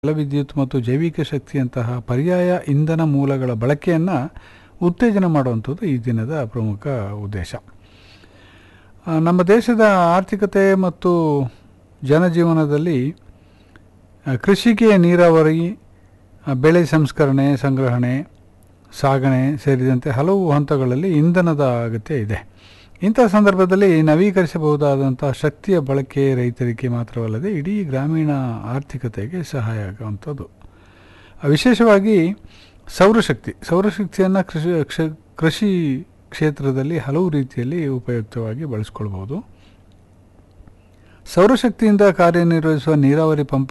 ಜಲವಿದ್ಯುತ್ ಮತ್ತು ಜೈವಿಕ ಶಕ್ತಿಯಂತಹ ಪರ್ಯಾಯ ಇಂಧನ ಮೂಲಗಳ ಬಳಕೆಯನ್ನು ಉತ್ತೇಜನ ಮಾಡುವಂಥದ್ದು ಈ ದಿನದ ಪ್ರಮುಖ ಉದ್ದೇಶ. ನಮ್ಮ ದೇಶದ ಆರ್ಥಿಕತೆ ಮತ್ತು ಜನಜೀವನದಲ್ಲಿ ಕೃಷಿಗೆ ನೀರಾವರಿ, ಬೆಳೆ ಸಂಸ್ಕರಣೆ, ಸಂಗ್ರಹಣೆ, ಸಾಗಣೆ ಸೇರಿದಂತೆ ಹಲವು ಹಂತಗಳಲ್ಲಿ ಇಂಧನದ ಅಗತ್ಯ ಇದೆ. ಇಂಥ ಸಂದರ್ಭದಲ್ಲಿ ನವೀಕರಿಸಬಹುದಾದಂಥ ಶಕ್ತಿಯ ಬಳಕೆ ರೈತರಿಗೆ ಮಾತ್ರವಲ್ಲದೆ ಇಡೀ ಗ್ರಾಮೀಣ ಆರ್ಥಿಕತೆಗೆ ಸಹಾಯ ಆಗುವಂಥದ್ದು. ವಿಶೇಷವಾಗಿ ಸೌರಶಕ್ತಿಯನ್ನು ಕೃಷಿ ಕ್ಷೇತ್ರದಲ್ಲಿ ಹಲವು ರೀತಿಯಲ್ಲಿ ಉಪಯುಕ್ತವಾಗಿ ಬಳಸ್ಕೊಳ್ಬೋದು. ಸೌರಶಕ್ತಿಯಿಂದ ಕಾರ್ಯನಿರ್ವಹಿಸುವ ನೀರಾವರಿ ಪಂಪ್